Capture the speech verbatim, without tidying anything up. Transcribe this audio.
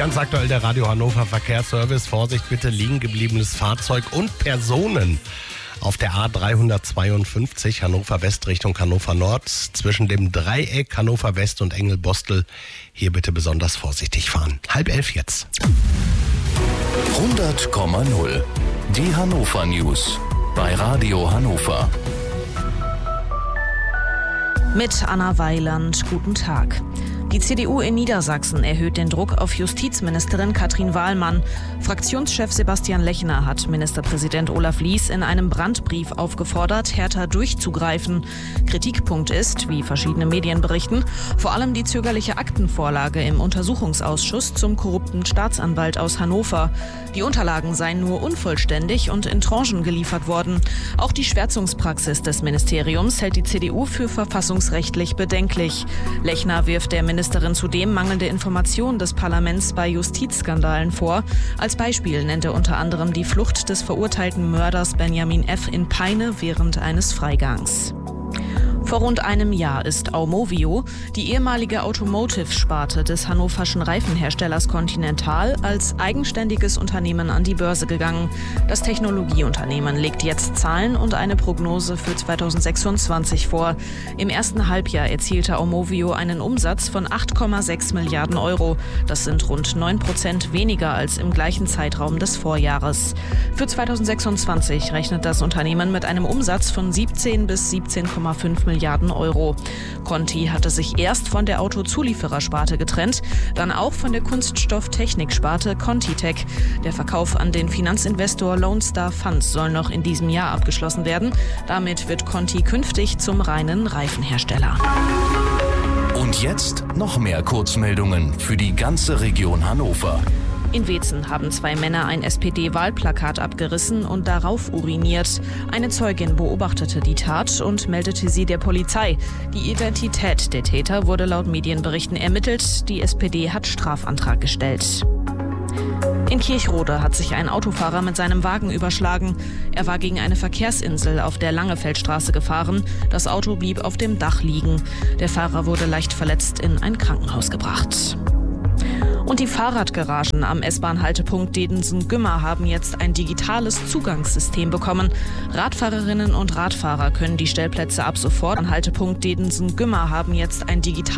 Ganz aktuell der Radio Hannover Verkehrsservice. Vorsicht bitte, liegen gebliebenes Fahrzeug und Personen auf der A dreihundertzweiundfünfzig Hannover West Richtung Hannover Nord zwischen dem Dreieck Hannover West und Engelbostel. Hier bitte besonders vorsichtig fahren. Halb elf jetzt. hundert Komma null. Die Hannover News bei Radio Hannover. Mit Anna Weiland, guten Tag. Die C D U in Niedersachsen erhöht den Druck auf Justizministerin Katrin Wahlmann. Fraktionschef Sebastian Lechner hat Ministerpräsident Olaf Lies in einem Brandbrief aufgefordert, härter durchzugreifen. Kritikpunkt ist, wie verschiedene Medien berichten, vor allem die zögerliche Aktenvorlage im Untersuchungsausschuss zum korrupten Staatsanwalt aus Hannover. Die Unterlagen seien nur unvollständig und in Tranchen geliefert worden. Auch die Schwärzungspraxis des Ministeriums hält die C D U für verfassungsrechtlich bedenklich. Lechner wirft der Ministerin zudem mangelnde Informationen des Parlaments bei Justizskandalen vor. Als Beispiel nennt er unter anderem die Flucht des verurteilten Mörders Benjamin F. in Peine während eines Freigangs. Vor rund einem Jahr ist Aumovio, die ehemalige Automotive-Sparte des hannoverschen Reifenherstellers Continental, als eigenständiges Unternehmen an die Börse gegangen. Das Technologieunternehmen legt jetzt Zahlen und eine Prognose für zweitausendsechsundzwanzig vor. Im ersten Halbjahr erzielte Aumovio einen Umsatz von acht Komma sechs Milliarden Euro. Das sind rund neun Prozent weniger als im gleichen Zeitraum des Vorjahres. Für zweitausendsechsundzwanzig rechnet das Unternehmen mit einem Umsatz von siebzehn bis siebzehn Komma fünf Milliarden Euro. Conti hatte sich erst von der Autozulieferersparte getrennt, dann auch von der Kunststofftechniksparte Contitech. Der Verkauf an den Finanzinvestor Lone Star Funds soll noch in diesem Jahr abgeschlossen werden. Damit wird Conti künftig zum reinen Reifenhersteller. Und jetzt noch mehr Kurzmeldungen für die ganze Region Hannover. In Weetzen haben zwei Männer ein S P D-Wahlplakat abgerissen und darauf uriniert. Eine Zeugin beobachtete die Tat und meldete sie der Polizei. Die Identität der Täter wurde laut Medienberichten ermittelt. Die S P D hat Strafantrag gestellt. In Kirchrode hat sich ein Autofahrer mit seinem Wagen überschlagen. Er war gegen eine Verkehrsinsel auf der Langefeldstraße gefahren. Das Auto blieb auf dem Dach liegen. Der Fahrer wurde leicht verletzt in ein Krankenhaus gebracht. Und die Fahrradgaragen am S-Bahn-Haltepunkt Dedensen-Gümmer haben jetzt ein digitales Zugangssystem bekommen. Radfahrerinnen und Radfahrer können die Stellplätze ab sofort am Haltepunkt Dedensen-Gümmer haben jetzt ein digitales